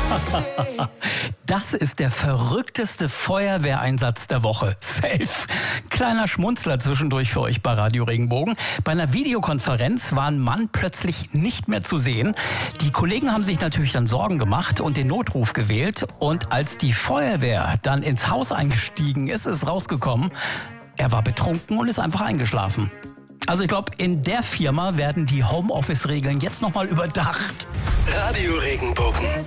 Das ist der verrückteste Feuerwehreinsatz der Woche. Safe. Kleiner Schmunzler zwischendurch für euch bei Radio Regenbogen. Bei einer Videokonferenz war ein Mann plötzlich nicht mehr zu sehen. Die Kollegen haben sich natürlich dann Sorgen gemacht und den Notruf gewählt. Und als die Feuerwehr dann ins Haus eingestiegen ist, ist rausgekommen, er war betrunken und ist einfach eingeschlafen. Also ich glaube, in der Firma werden die Homeoffice-Regeln jetzt nochmal überdacht. Radio Regenbogen.